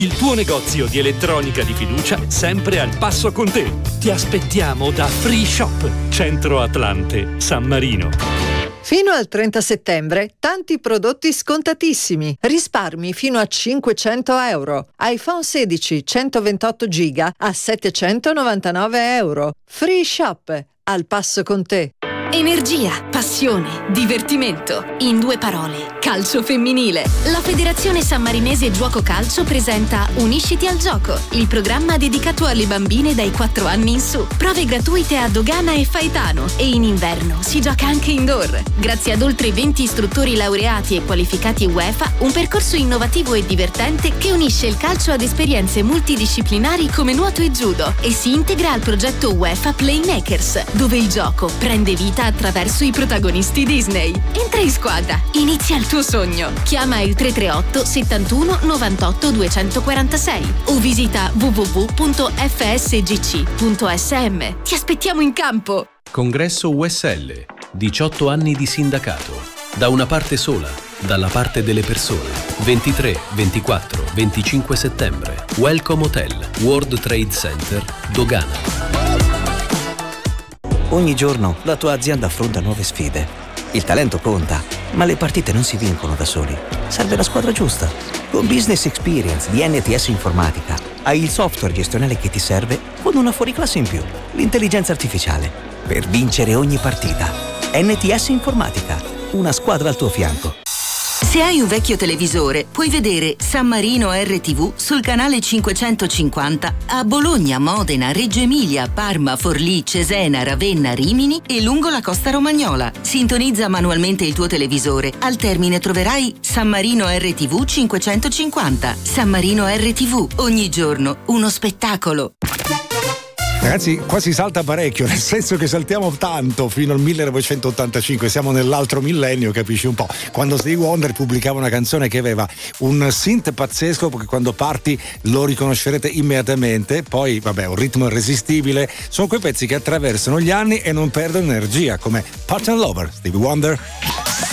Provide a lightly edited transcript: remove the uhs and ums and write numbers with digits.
Il tuo negozio di elettronica di fiducia sempre al passo con te. Ti aspettiamo da Free Shop, Centro Atlante, San Marino. Fino al 30 settembre, tanti prodotti scontatissimi. Risparmi fino a 500 euro. iPhone 16 128 giga a 799 euro. Free Shop, al passo con te. Energia, passione, divertimento. In 2 parole, calcio femminile. La Federazione Sammarinese Giuoco Calcio presenta Unisciti al gioco, il programma dedicato alle bambine dai 4 anni in su. Prove gratuite a Dogana e Faetano e in inverno si gioca anche indoor. Grazie ad oltre 20 istruttori laureati e qualificati UEFA, un percorso innovativo e divertente che unisce il calcio ad esperienze multidisciplinari come nuoto e judo e si integra al progetto UEFA Playmakers, dove il gioco prende vita attraverso i protagonisti Disney. Entra in squadra, inizia il tuo sogno. Chiama il 338 71 98 246 o visita www.fsgc.sm. Ti aspettiamo in campo. Congresso USL, 18 anni di sindacato. Da una parte sola, dalla parte delle persone. 23, 24, 25 settembre. Welcome Hotel, World Trade Center, Dogana. Ogni giorno la tua azienda affronta nuove sfide. Il talento conta, ma le partite non si vincono da soli. Serve la squadra giusta. Con Business Experience di NTS Informatica hai il software gestionale che ti serve con una fuoriclasse in più, l'intelligenza artificiale, per vincere ogni partita. NTS Informatica, una squadra al tuo fianco. Se hai un vecchio televisore, puoi vedere San Marino RTV sul canale 550 a Bologna, Modena, Reggio Emilia, Parma, Forlì, Cesena, Ravenna, Rimini e lungo la costa romagnola. Sintonizza manualmente il tuo televisore. Al termine troverai San Marino RTV 550. San Marino RTV, ogni giorno uno spettacolo. Ragazzi, qua si salta parecchio, nel senso che saltiamo tanto fino al 1985, siamo nell'altro millennio, capisci un po'. Quando Stevie Wonder pubblicava una canzone che aveva un synth pazzesco, perché quando parti lo riconoscerete immediatamente, poi vabbè, un ritmo irresistibile, sono quei pezzi che attraversano gli anni e non perdono energia, come Part-Time Lover, Stevie Wonder.